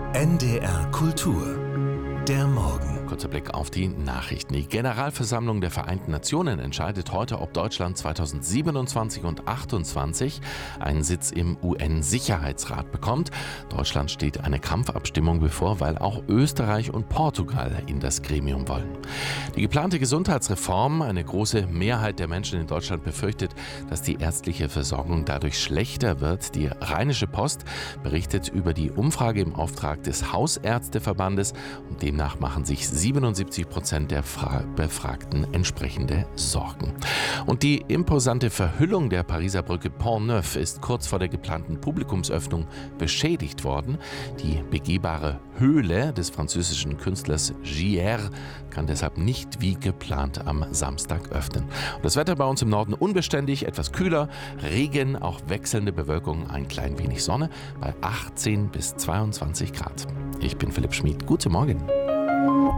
NDR Kultur. Der Morgen. Kurzer Blick auf die Nachrichten. Die Generalversammlung der Vereinten Nationen entscheidet heute, ob Deutschland 2027 und 2028 einen Sitz im UN-Sicherheitsrat bekommt. Deutschland steht eine Kampfabstimmung bevor, weil auch Österreich und Portugal in das Gremium wollen. Die geplante Gesundheitsreform, eine große Mehrheit der Menschen in Deutschland befürchtet, dass die ärztliche Versorgung dadurch schlechter wird. Die Rheinische Post berichtet über die Umfrage im Auftrag des Hausärzteverbandes und demnach machen sich 77% der Befragten entsprechende Sorgen. Und die imposante Verhüllung der Pariser Brücke Pont Neuf ist kurz vor der geplanten Publikumsöffnung beschädigt worden. Die begehbare Höhle des französischen Künstlers Gier kann deshalb nicht wie geplant am Samstag öffnen. Und das Wetter bei uns im Norden unbeständig, etwas kühler, Regen, auch wechselnde Bewölkung, ein klein wenig Sonne bei 18 bis 22 Grad. Ich bin Philipp Schmid. Guten Morgen.